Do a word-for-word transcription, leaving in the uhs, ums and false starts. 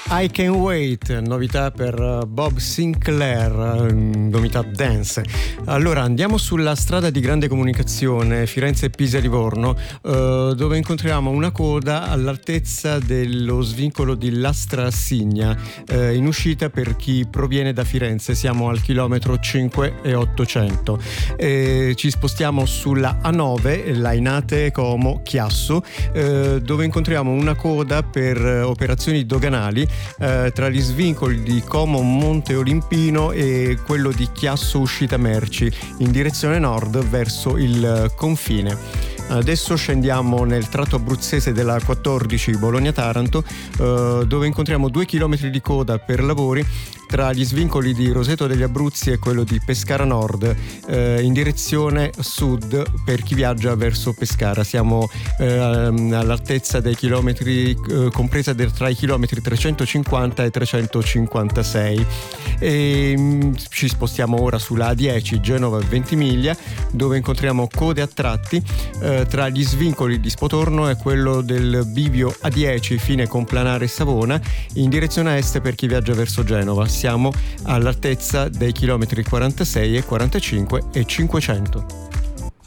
I Can Wait, novità per Bob Sinclair, novità dance. Allora andiamo sulla strada di grande comunicazione Firenze-Pisa-Livorno, eh, dove incontriamo una coda all'altezza dello svincolo di Lastra Signa, eh, in uscita per chi proviene da Firenze. Siamo al chilometro cinque e ottocento. Eh, ci spostiamo sulla A nove, Lainate Como Chiasso, eh, dove incontriamo una coda per operazioni doganali Eh, tra gli svincoli di Como Monte Olimpino e quello di Chiasso Uscita Merci in direzione nord verso il confine. Adesso scendiamo nel tratto abruzzese della quattordici Bologna-Taranto, eh, dove incontriamo due chilometri di coda per lavori tra gli svincoli di Roseto degli Abruzzi e quello di Pescara Nord, eh, in direzione sud per chi viaggia verso Pescara. Siamo eh, all'altezza dei chilometri, eh, compresa de, tra i chilometri trecentocinquanta e trecentocinquantasei. E, mh, ci spostiamo ora sulla A dieci Genova-Ventimiglia, dove incontriamo code a tratti eh, tra gli svincoli di Spotorno e quello del bivio A dieci fine Complanare Savona, in direzione est per chi viaggia verso Genova. Siamo all'altezza dei chilometri quarantasei e quarantacinque e cinquecento.